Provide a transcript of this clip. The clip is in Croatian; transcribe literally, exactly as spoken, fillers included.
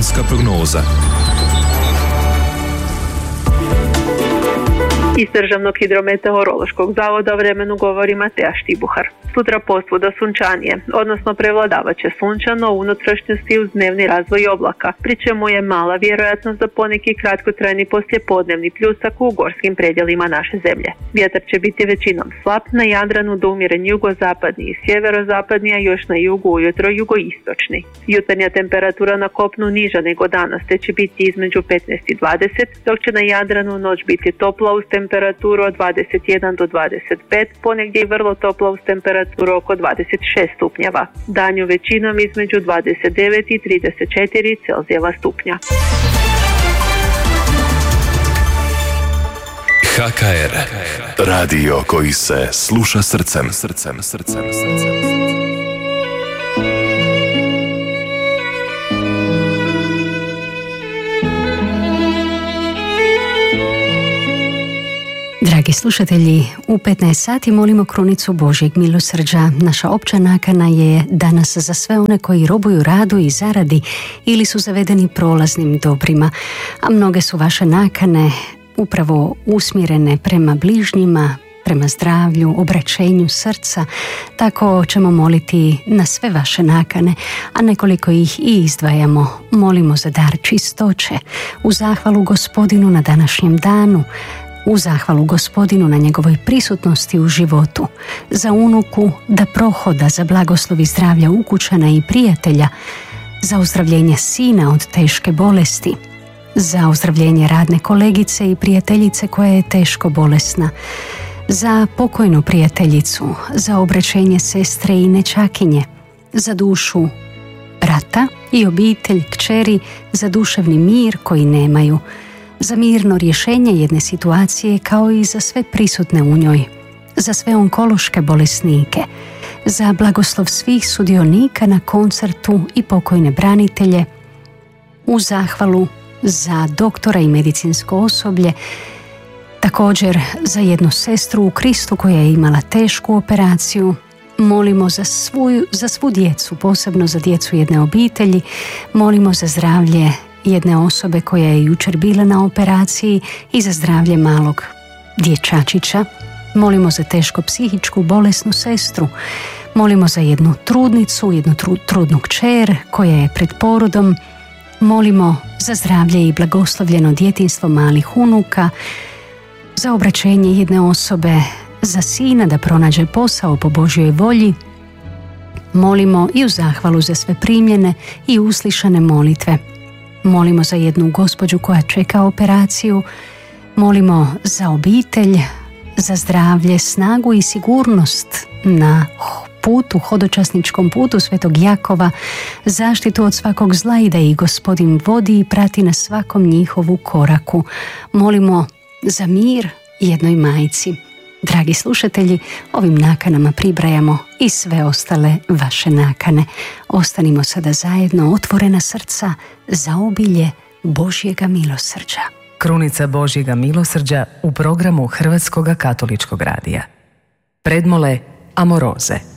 vremenska prognoza. Iz Državnog hidrometeorološkog zavoda o vremenu govori Mateja Štibuhar. Sutra posvuda sunčanije, odnosno prevladavaće sunčano u unutrašnjosti uz dnevni razvoj oblaka, pri čemu je mala vjerojatnost za poneki kratkotrajni poslijepodnevni pljusak u gorskim predjelima naše zemlje. Vjetar će biti većinom slab, na Jadranu do umjeren jugozapadni i sjeverozapadni, a još na jugu ujutro jugoistočni. Jutarnja temperatura na kopnu niža nego danas, te će biti između petnaest i dvadeset, dok će na Jadranu noć biti topla uz temperaturu od dvadeset jedan do dvadeset pet, ponegdje i vrlo topla uz temperaturu oko dvadeset šest stupnjeva. Danju većinom između dvadeset devet i trideset četiri Celzijeva stupnja. H K R. Radio koji se sluša srcem, srcem, srcem, srcem. Dragi slušatelji, u petnaest sati molimo krunicu Božjeg milosrđa. Naša opća nakana je danas za sve one koji robuju radu i zaradi ili su zavedeni prolaznim dobrima, a mnoge su vaše nakane upravo usmjerene prema bližnjima, prema zdravlju, obraćenju srca. Tako ćemo moliti na sve vaše nakane, a nekoliko ih i izdvajamo. Molimo za dar čistoće, u zahvalu Gospodinu na današnjem danu, u zahvalu Gospodinu na njegovoj prisutnosti u životu, za unuku da prohoda, za blagoslovi zdravlja ukućana i prijatelja, za ozdravljenje sina od teške bolesti, za ozdravljenje radne kolegice i prijateljice koja je teško bolesna, za pokojnu prijateljicu, za obraćenje sestre i nečakinje, za dušu brata i obitelj, kćeri, za duševni mir koji nemaju, za mirno rješenje jedne situacije kao i za sve prisutne u njoj, za sve onkološke bolesnike, za blagoslov svih sudionika na koncertu i pokojne branitelje, u zahvalu za doktora i medicinsko osoblje, također za jednu sestru u Kristu koja je imala tešku operaciju. Molimo za svu, za svu djecu, posebno za djecu jedne obitelji, molimo za zdravlje jedne osobe koja je jučer bila na operaciji i za zdravlje malog dječačića. Molimo za teško psihičku bolesnu sestru. Molimo za jednu trudnicu, jednu tru, trudnu kćer koja je pred porodom. Molimo za zdravlje i blagoslovljeno djetinjstvo malih unuka, za obraćenje jedne osobe, za sina da pronađe posao po Božjoj volji. Molimo i u zahvalu za sve primljene i uslišane molitve. Molimo za jednu gospođu koja čeka operaciju, molimo za obitelj, za zdravlje, snagu i sigurnost na putu, hodočasničkom putu Svetog Jakova, zaštitu od svakog zla i da ih Gospodin vodi i prati na svakom njihovu koraku. Molimo za mir jednoj majci. Dragi slušatelji, ovim nakanama pribrajamo i sve ostale vaše nakane. Ostanimo sada zajedno, otvorena srca za obilje Božjega milosrđa. Krunica Božjega milosrđa u programu Hrvatskoga katoličkog radija. Predmole Amoroze.